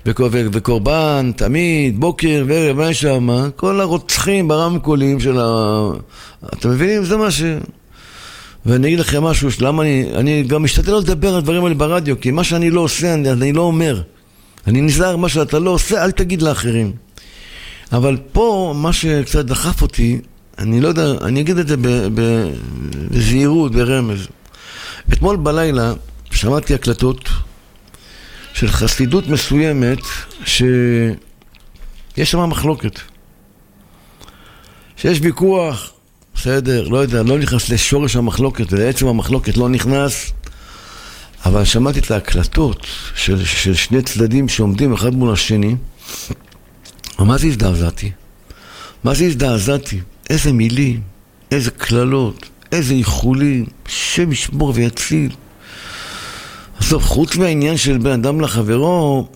וקורבן, תמיד, בוקר וערב, מה יש שם? כל הרוצחים ברמקולים של אתם מבינים? זה מה ואני אגיד לכם משהו, למה אני גם משתדל לא לדבר על הדברים האלה ברדיו, כי מה שאני לא עושה, אני לא אומר. אני נזהר, מה שאתה לא עושה, אל תגיד לאחרים. אבל פה, מה שקצת דחף אותי, אני לא יודע, אני אגיד את זה בזהירות, ברמז. אתמול בלילה שמעתי הקלטות של חסידות מסוימת שיש שם מחלוקת. שיש ויכוח, בסדר, לא יודע, לא נכנס לשורש המחלוקת, ולעצם המחלוקת לא נכנס, אבל שמעתי את ההקלטות של שני צדדים שעומדים אחד מול השני, ומה זה הזדעזעתי? מה זה הזדעזעתי? איזה מילים, איזה כללות, איזה איחולים, שם ישמור ויציל. אז חוץ מהעניין של בן אדם לחברו,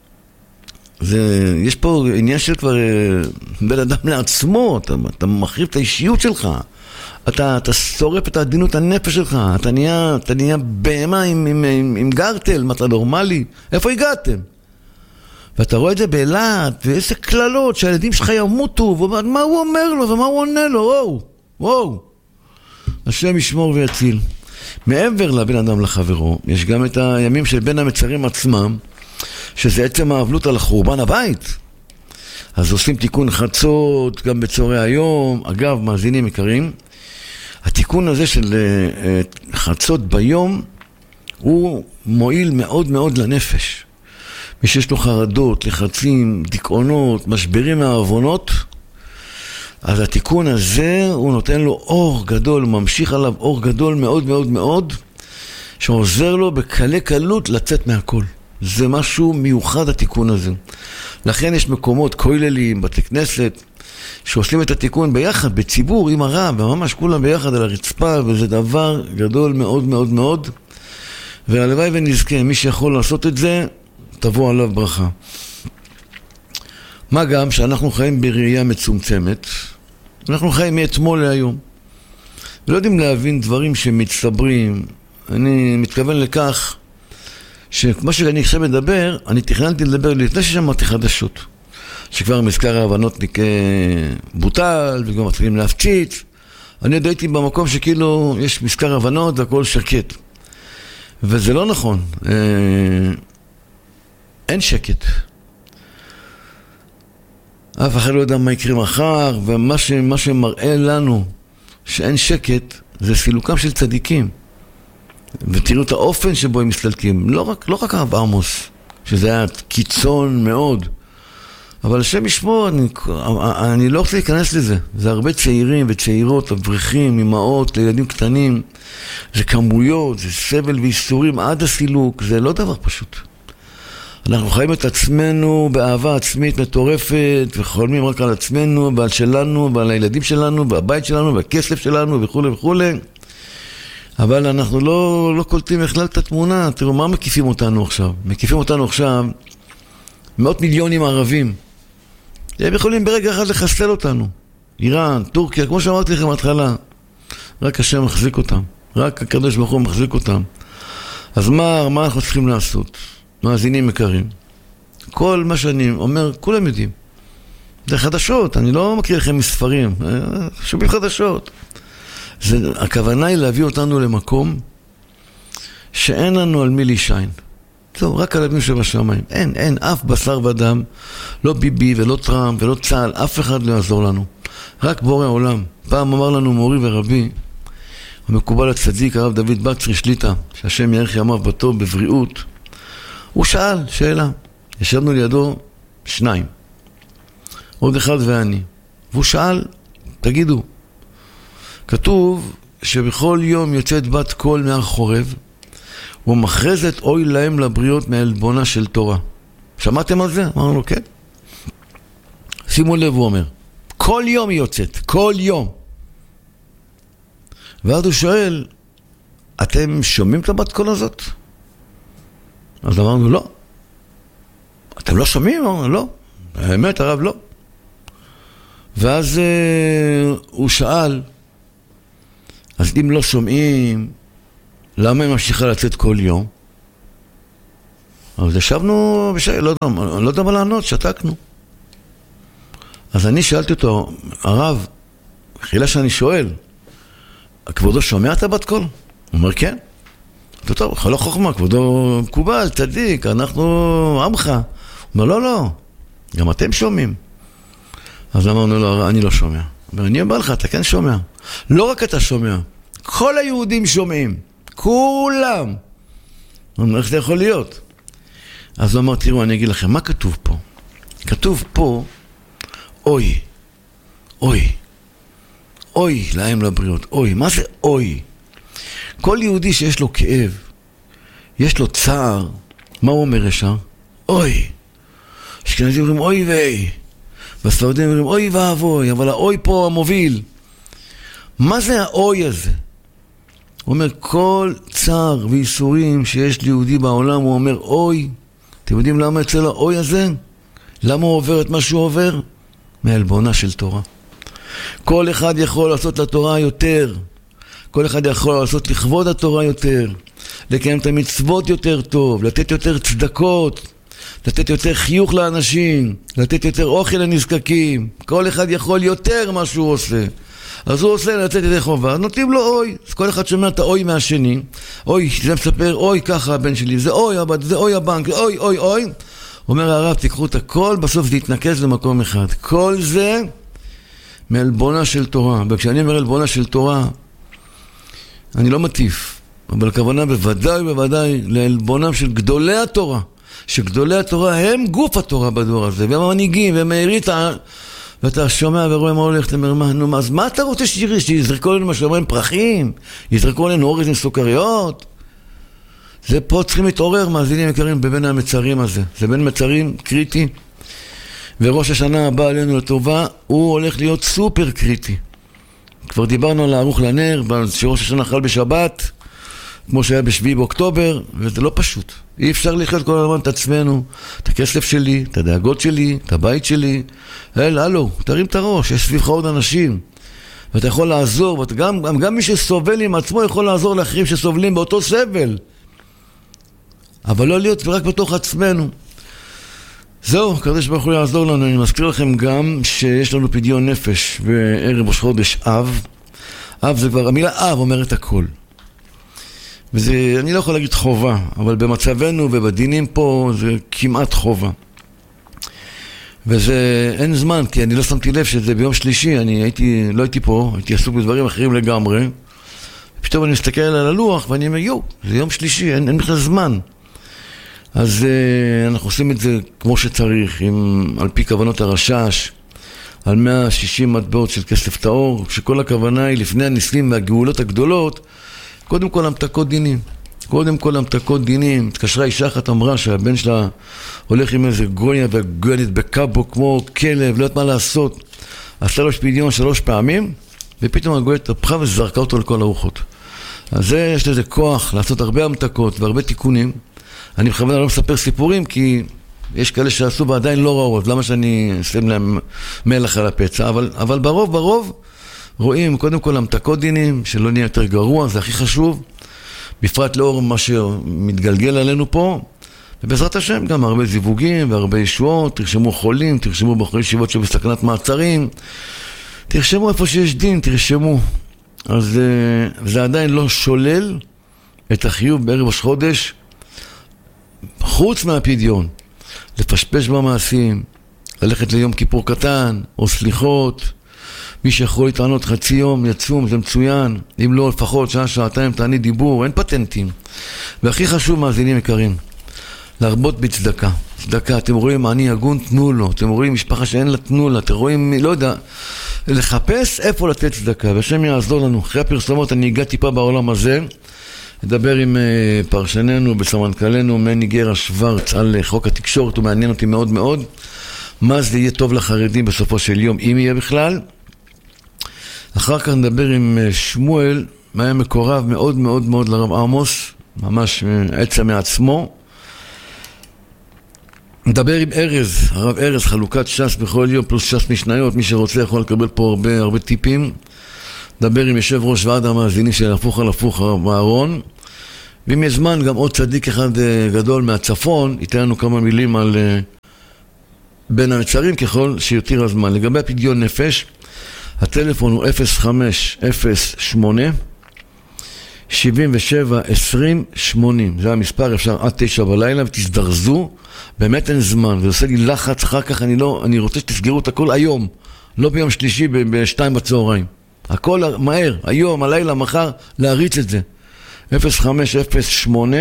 יש פה עניין של כבר בן אדם לעצמו, אתה מחריב את האישיות שלך, אתה שורף את העדינות הנפש שלך, אתה נהיה בהמה עם גרטל, מה אתה נורמלי? איפה הגעתם? ואתה רואה את זה באילת, ואיזה כללות שהילדים שלך ימותו, ומה הוא אומר לו ומה הוא עונה לו, וואו. השם ישמור ויציל. מעבר לבן אדם לחברו, יש גם את הימים של בין המצרים עצמם, שזה עצם העבלות על חורבן הבית. אז עושים תיקון חצות, גם בצהרי היום. אגב, מאזינים יקרים, התיקון הזה של חצות ביום, הוא מועיל מאוד מאוד לנפש. מי שיש לו חרדות, לחצים, דיכאונות, משברים מהעוונות, אז התיקון הזה הוא נותן לו אור גדול, הוא ממשיך עליו אור גדול מאוד מאוד מאוד, שעוזר לו בקלי קלות לצאת מהכל. זה משהו מיוחד התיקון הזה. לכן יש מקומות, כוללים, בתי כנסת, שעושים את התיקון ביחד, בציבור, עם הרב, וממש כולם ביחד על הרצפה, וזה דבר גדול מאוד מאוד מאוד, והלוואי ונזכה, מי שיכול לעשות את זה, תבוא עליו ברכה. מה גם שאנחנו חיים בראייה מצומצמת, אנחנו חיים מאתמול להיום. ולא יודעים להבין דברים שמצטברים. אני מתכוון לכך, שכמו שאני עכשיו מדבר, אני תכננתי לדבר לפני ששמעתי חדשות. שכבר מזכר ההבנות בוטל, וגם מתחילים להפציץ. אני עוד הייתי במקום שכאילו יש מזכר הבנות והכל שקט. וזה לא נכון. אין שקט. אף אחד לא יודע מה יקרה מחר, ומה שמראה לנו שאין שקט, זה סילוקם של צדיקים. ותראו את האופן שבו הם מסתלקים. לא רק הרב עמוס, שזה היה קיצון מאוד. אבל השם ישמור, אני לא רוצה להיכנס לזה. זה הרבה צעירים וצעירות, אברכים, אמהות, לילדים קטנים. זה כמויות, זה סבל ואיסורים עד הסילוק. זה לא דבר פשוט. אנחנו חיים את עצמנו באהבה עצמית מטורפת, וחולמים רק על עצמנו, ועל שלנו, ועל הילדים שלנו, והבית שלנו, והכסף שלנו, וכו' וכו'. אבל אנחנו לא קולטים בכלל את התמונה. תראו, מה מקיפים אותנו עכשיו? מקיפים אותנו עכשיו 100 מיליונים ערבים. הם יכולים ברגע אחד לחסל אותנו. איראן, טורקיה, כמו שאמרתי לכם בהתחלה. רק השם מחזיק אותם. רק הקדוש ברוך הוא מחזיק אותם. אז מה אנחנו צריכים לעשות? מאזינים יקרים. כל מה שאני אומר, כולם יודעים. זה חדשות, אני לא מכיר לכם מספרים. שומעים חדשות. הכוונה היא להביא אותנו למקום שאין לנו על מי להישיין. זהו, רק על אבינו שבשמיים. אין אף בשר ודם, לא ביבי ולא טראמפ ולא צה"ל, אף אחד לא יעזור לנו. רק בורא העולם. פעם אמר לנו מורי ורבי, המקובל הצדיק, הרב דוד בצרי שליטה, שהשם יאריך ימיו בטוב בבריאות, הוא שאל שאלה. ישבנו לידו 2. עוד אחד ואני. והוא שאל, תגידו, כתוב שבכל יום יוצאת בת קול מהר חורב, ומכרזת אוי להם לבריות מעלבונה של תורה. שמעתם על זה? אמרנו לו, כן. שימו לב, הוא אומר, כל יום היא יוצאת, כל יום. ואז הוא שואל, אתם שומעים את הבת קול הזאת? אז אמרנו, לא. אתם לא שומעים? אמרנו, לא. האמת, הרב, לא. ואז הוא שאל, אז אם לא שומעים, למה היא ממשיכה לצאת כל יום? אז ישבנו, לא יודע מה לענות, שתקנו. אז אני שאלתי אותו, הרב, חילה שאני שואל, כבודו שומע את הבת קול? הוא אומר, כן. טוב, לא חוכמה, כבודו מקובל, צדיק, אנחנו עמך. הוא אומר, לא, גם אתם שומעים. אז אמרנו לו, אני לא שומע. הוא אומר, אני אומר לך, אתה כן שומע. לא רק אתה שומע, כל היהודים שומעים, כולם. הוא אומר, איך זה יכול להיות? אז הוא אמר, תראו, אני אגיד לכם, מה כתוב פה? כתוב פה, אוי, להם לבריאות, אוי, מה זה אוי? כל יהודי שיש לו כאב, יש לו צער, מה הוא אומר ישר? אוי. אשכנזים אומרים אוי ואי, והספרדים אומרים אוי ואבוי, אבל האוי פה המוביל. מה זה האוי הזה? הוא אומר, כל צער וייסורים שיש ליהודי בעולם, הוא אומר אוי. אתם יודעים למה אצל האוי הזה? למה הוא עובר את מה שהוא עובר? מהעלבונה של תורה. כל אחד יכול לעשות לתורה יותר, כל אחד יכול לעשות לכבוד התורה יותר, לקיים את המצוות יותר טוב, לתת יותר צדקות, לתת יותר חיוך לאנשים, לתת יותר אוכל לנזקקים. כל אחד יכול יותר מה שהוא עושה. אז הוא עושה לצאת ידי חובה, נותנים לו אוי. אז כל אחד שומע את האוי מהשני. אוי, זה מספר, אוי ככה הבן שלי, זה אוי הבת, זה אוי הבנק, אוי. אומר הרב, תיקחו את הכל, בסוף זה יתנקז למקום אחד. כל זה מעלבונה של תורה. וכשאני אומר עלבונה של תורה, אני לא מטיף, אבל הכוונה בוודאי לעלבונם של גדולי התורה, שגדולי התורה הם גוף התורה בדור הזה, והם המנהיגים, והם הערית, ואתה שומע ורואה מה הולך, אתה אומר, אז מה אתה רוצה שיזרקו לנו מה שאומרים פרחים? יזרקו לנו אורז עם סוכריות? זה פה צריכים להתעורר, מאזינים יקרים, בבין המצרים הזה. זה בין מצרים קריטי, וראש השנה הבא עלינו לטובה, הוא הולך להיות סופר קריטי. כבר דיברנו על הערוך לנר, שראש השנה חל בשבת, כמו שהיה ב7 באוקטובר, וזה לא פשוט. אי אפשר לחיות כל הזמן את עצמנו, את הכסף שלי, את הדאגות שלי, את הבית שלי. הלו, תרים את הראש, יש סביבך עוד אנשים. ואתה יכול לעזור, גם מי שסובל עם עצמו יכול לעזור לאחרים שסובלים באותו סבל. אבל לא להיות רק בתוך עצמנו. זהו, הקדוש ברוך הוא יעזור לנו. אני מזכיר לכם גם שיש לנו פדיון נפש בערב ראש חודש אב. אב זה כבר, המילה אב אומרת הכל. וזה, אני לא יכול להגיד חובה, אבל במצבנו ובדינים פה זה כמעט חובה. וזה, אין זמן, כי אני לא שמתי לב שזה ביום שלישי, לא הייתי פה, הייתי עסוק בדברים אחרים לגמרי. פתאום אני מסתכל על הלוח ואני אומר, זה יום שלישי, אין בכלל זמן. אז אנחנו עושים את זה כמו שצריך, על פי כוונות הרשש, על 160 מטבעות של כסף טהור, שכל הכוונה היא לפני הניסים והגאולות הגדולות, קודם כל המתקות דינים. התקשרה אישה אחת, אמרה שהבן שלה הולך עם איזה גויה וגוינת בקאבו כמו כלב, לא יודעת מה לעשות. עשה לו פדיון 3 פעמים, ופתאום הגויית הפכה וזרקה אותו לכל הרוחות. אז זה, יש לזה כוח לעשות הרבה המתקות והרבה תיקונים. אני בכוונה לא מספר סיפורים, כי יש כאלה שעשו ועדיין לא ראו, למה שאני אשים להם מלח על הפצע, אבל ברוב רואים קודם כל המתקות דינים, שלא נהיה יותר גרוע, זה הכי חשוב, בפרט לאור מה שמתגלגל עלינו פה, ובעזרת השם גם הרבה זיווגים והרבה ישועות, תרשמו חולים, תרשמו בחורי ישיבות שבסכנת מעצרים, תרשמו איפה שיש דין, תרשמו. אז זה עדיין לא שולל את החיוב בערב ראש חודש, חוץ מהפדיון, לפשפש במעשים, ללכת ליום כיפור קטן, או סליחות, מי שיכול להתענות חצי יום, יצום, זה מצוין, אם לא לפחות שעה, שעתיים, תעני דיבור, אין פטנטים. והכי חשוב, מאזינים יקרים, להרבות בצדקה. צדקה, אתם רואים אני הגון, תנו לו, אתם רואים משפחה שאין לה, תנו לה, אתם רואים, לא יודע, לחפש איפה לתת צדקה, והשם יעזור לנו. אחרי הפרסומות אני אגע טיפה בעולם הזה, נדבר עם פרשננו בסמנכ"לנו מני גרה שוורץ על חוק התקשורת, הוא מעניין אותי מאוד מאוד, מה זה יהיה טוב לחרדים בסופו של יום, אם יהיה בכלל. אחר כך נדבר עם שמואל, מה היה מקורב מאוד מאוד מאוד לרב עמוס, ממש עצה מעצמו. נדבר עם ארז, הרב ארז, חלוקת ש"ס בכל יום פלוס ש"ס משניות, מי שרוצה יכול לקבל פה הרבה טיפים. נדבר עם יושב ראש ועד המאזינים של הפוך על הפוך הרב אהרון, ואם יש זמן, גם עוד צדיק אחד גדול מהצפון, ייתן לנו כמה מילים על בין המצרים ככל שיותיר הזמן. לגבי הפדיון נפש, הטלפון הוא 0508 77 20 80. זה המספר, אפשר עד 9 בלילה, ותזדרזו, באמת אין זמן, זה עושה לי לחץ אחר כך, אני רוצה שתסגרו את הכל היום, לא ביום שלישי ב-2 בצהריים. הכל מהר, היום, הלילה, מחר, להריץ את זה. 0508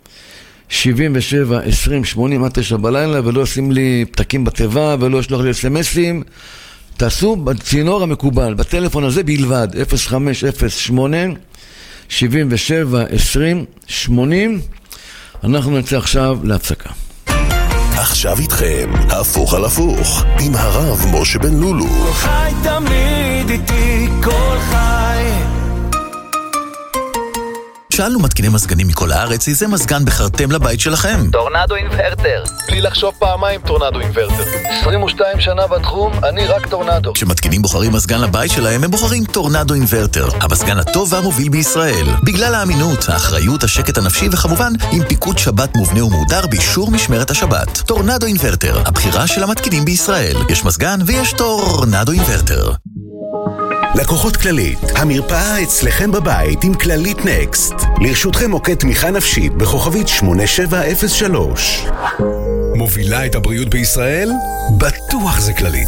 77 20 80 עד 9 בלילה, ולא עושים לי פתקים בתיבה, ולא ישלוח לי סמסים. תעשו בצינור המקובל, בטלפון הזה בלבד, 0508 77 20 80. אנחנו נצא עכשיו להפסקה. עכשיו איתכם, הפוך על הפוך, עם הרב משה בן לולו. כל חי תמיד איתי, כל חי. שאלנו מתקיני מזגנים מכל הארץ, איזה מזגן בחרתם לבית שלכם? טורנדו אינברטר. בלי לחשוב פעמיים, טורנדו אינברטר. 22 שנה בתחום, אני רק טורנדו. כשמתקינים בוחרים מזגן לבית שלהם, הם בוחרים טורנדו אינברטר, המזגן הטוב והמוביל בישראל. בגלל האמינות, האחריות, השקט הנפשי וכמובן, עם פיקוד שבת מובנה ומודר באישור משמרת השבת. טורנדו אינברטר, הבחירה של המתקינים בישראל. יש מזגן ויש טורנדו אינברטר. לקוחות כללית, המרפאה אצלכם בבית עם כללית נקסט. לרשותכם מוקד תמיכה נפשית בכוכבית 8703. מובילה את הבריאות בישראל? בטוח זה כללית.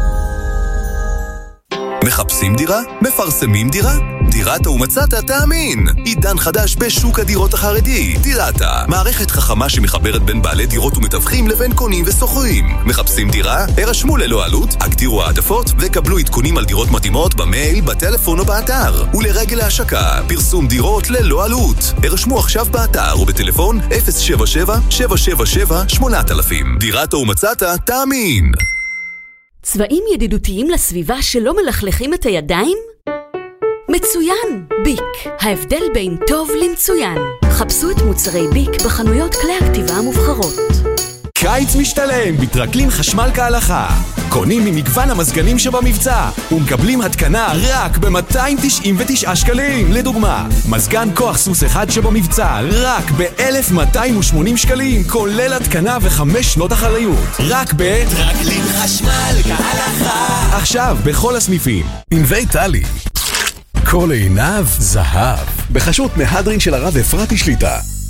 מחפשים דירה? מפרסמים דירה? דירתה ומצאת תאמין. עידן חדש בשוק הדירות החרדי. דירתה, מערכת חכמה שמחברת בין בעלי דירות ומתווכים לבין קונים וסוחרים. מחפשים דירה? הרשמו ללא עלות, הגדירו העדפות וקבלו עדכונים על דירות מתאימות במייל, בטלפון או באתר. ולרגל ההשקה, פרסום דירות ללא עלות. הרשמו עכשיו באתר או בטלפון 077-777-8000. דירתה ומצאת תאמין. צבעים ידידותיים לסביבה שלא מלכלכים את הידיים? מצוין! ביק. ההבדל בין טוב למצוין. חפשו את מוצרי ביק בחנויות כלי הכתיבה המובחרות. קיץ משתלם בטרקלין חשמל כהלכה. קונים ממגוון המזגנים שבמבצע ומקבלים התקנה רק ב-299 שקלים. לדוגמה, מזגן כוח סוס אחד שבמבצע רק ב-1,280 שקלים, כולל התקנה ו5 שנות אחריות. רק בטרקלין חשמל כהלכה. עכשיו בכל הסניפים. ענבי טלי, כל עיניו זהב, בחשות מהדרין של הרב אפרתי שליטה.